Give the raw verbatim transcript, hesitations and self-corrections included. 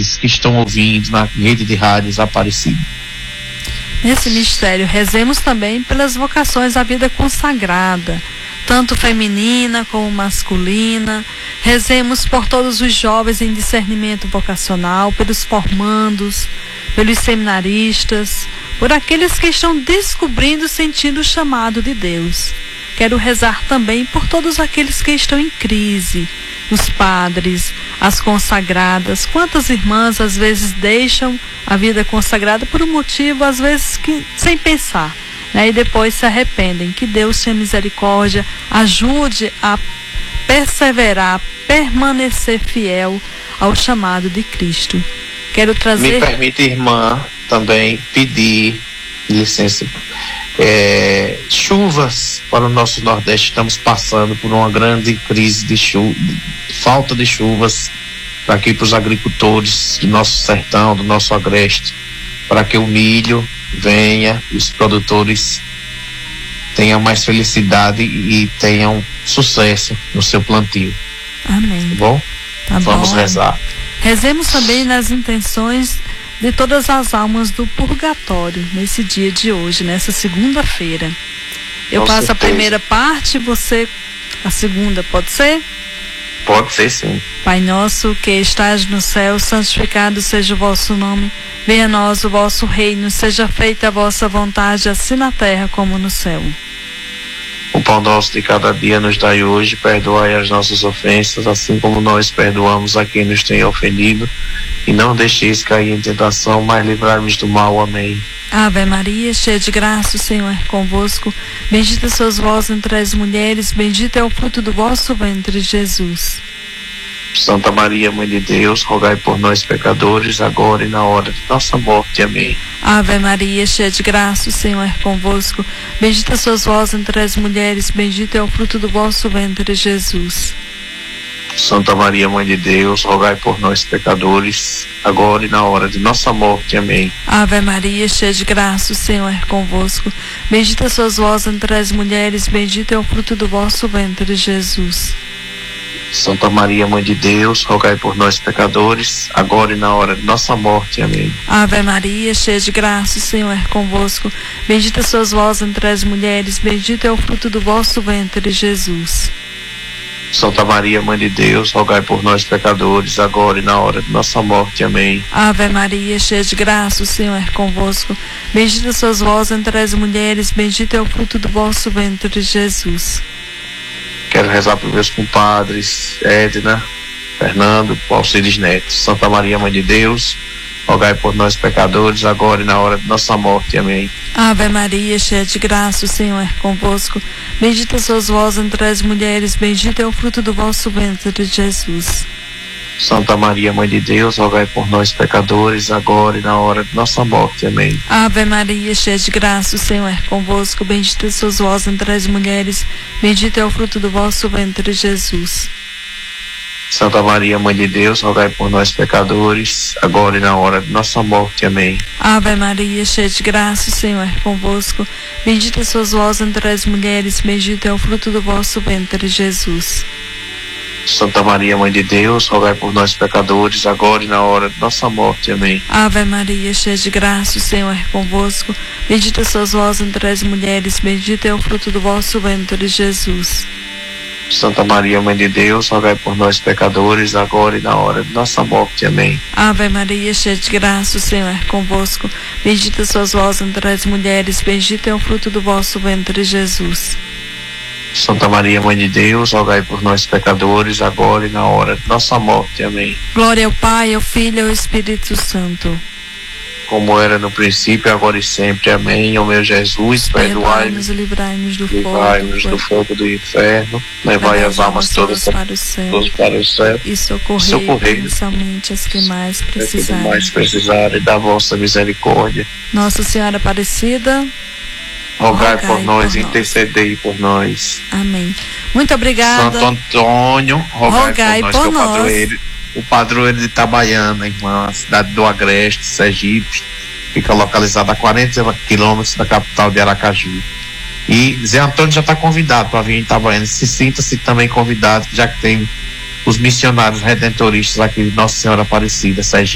que estão ouvindo na rede de rádios Aparecida. Nesse mistério, rezemos também pelas vocações à vida consagrada, tanto feminina como masculina. Rezemos por todos os jovens em discernimento vocacional, pelos formandos, pelos seminaristas, por aqueles que estão descobrindo, sentindo o chamado de Deus. Quero rezar também por todos aqueles que estão em crise, os padres, as consagradas. Quantas irmãs às vezes deixam a vida consagrada por um motivo, às vezes que sem pensar, né? E depois se arrependem. Que Deus tenha misericórdia, ajude a perseverar, permanecer fiel ao chamado de Cristo. Quero trazer... Me permite, irmã, também pedir licença. É, chuvas para o nosso Nordeste. Estamos passando por uma grande crise de chuva, falta de chuvas para aqui, para os agricultores do nosso sertão, do nosso agreste, para que o milho venha e os produtores tenham mais felicidade e tenham sucesso no seu plantio. Amém. Tá bom? Tá Vamos bom. rezar. Rezemos também nas intenções de todas as almas do purgatório nesse dia de hoje, nessa segunda-feira. Eu Com passo certeza. a primeira parte, você a segunda, pode ser? Pode ser, sim. Pai nosso que estás no céu, santificado seja o vosso nome. Venha a nós o vosso reino, seja feita a vossa vontade, assim na terra como no céu. O pão nosso de cada dia nos dai hoje, perdoai as nossas ofensas, assim como nós perdoamos a quem nos tem ofendido. E não deixeis cair em tentação, mas livrai-nos do mal. Amém. Ave Maria, cheia de graça, o Senhor é convosco. Bendita sois vós entre as mulheres, bendito é o fruto do vosso ventre, Jesus. Santa Maria, Mãe de Deus, rogai por nós pecadores, agora e na hora de nossa morte. Amém. Ave Maria, cheia de graça, o Senhor é convosco. Bendita sois vós entre as mulheres, bendito é o fruto do vosso ventre, Jesus. Santa Maria, Mãe de Deus, rogai por nós pecadores, agora e na hora de nossa morte. Amém. Ave Maria, cheia de graça, o Senhor é convosco. Bendita sois vós entre as mulheres, bendito é o fruto do vosso ventre, Jesus. Santa Maria, Mãe de Deus, rogai por nós pecadores, agora e na hora de nossa morte. Amém. Ave Maria, cheia de graça, o Senhor é convosco. Bendita sois vós entre as mulheres, bendito é o fruto do vosso ventre, Jesus. Santa Maria, Mãe de Deus, rogai por nós pecadores, agora e na hora de nossa morte. Amém. Ave Maria, cheia de graça, o Senhor é convosco. Bendita sois vós entre as mulheres, bendito é o fruto do vosso ventre, Jesus. Quero rezar para os meus compadres, Edna, Fernando, Alcides Neto. Santa Maria, Mãe de Deus, rogai por nós pecadores, agora e na hora de nossa morte. Amém. Ave Maria, cheia de graça, o Senhor é convosco. Bendita sois vós entre as mulheres, bendito é o fruto do vosso ventre, Jesus. Santa Maria, Mãe de Deus, rogai por nós pecadores, agora e na hora de nossa morte. Amém. Ave Maria, cheia de graça, o Senhor é convosco. Bendita sois vós entre as mulheres, bendito é o fruto do vosso ventre, Jesus. Santa Maria, Mãe de Deus, rogai por nós pecadores, agora e na hora de nossa morte. Amém. Ave Maria, cheia de graça, o Senhor é convosco. Bendita sois vós entre as mulheres, bendito é o fruto do vosso ventre, Jesus. Santa Maria, Mãe de Deus, rogai por nós pecadores, agora e na hora de nossa morte. Amém. Ave Maria, cheia de graça, o Senhor é convosco. Bendita sois vós entre as mulheres, bendito é o fruto do vosso ventre, Jesus. Santa Maria, Mãe de Deus, rogai por nós pecadores, agora e na hora de nossa morte. Amém. Ave Maria, cheia de graça, o Senhor é convosco. Bendita sois vós entre as mulheres, bendito é o fruto do vosso ventre, Jesus. Santa Maria, Mãe de Deus, rogai por nós pecadores, agora e na hora de nossa morte. Amém. Glória ao Pai, ao Filho e ao Espírito Santo. Como era no princípio, agora e sempre. Amém. Ó meu Jesus, perdoai-nos e livrai-nos do fogo. Livrai-nos do fogo do inferno. Levai as almas todas para o céu. Todos para o céu. E socorrei, socorrei principalmente as que mais precisarem. mais precisarem da vossa misericórdia. Nossa Senhora Aparecida, rogai, rogai por nós, por intercedei por nós. Amém. Muito obrigada. Santo Antônio, rogai, rogai por nós, por que é o nós. padroeiro, o padroeiro de Itabaiana, irmã, a cidade do Agreste, Sergipe, fica localizada a quarenta quilômetros da capital de Aracaju. E Zé Antônio já está convidado para vir em Itabaiana. Se sinta-se também convidado, já que tem os missionários redentoristas aqui de Nossa Senhora Aparecida, Sergipe.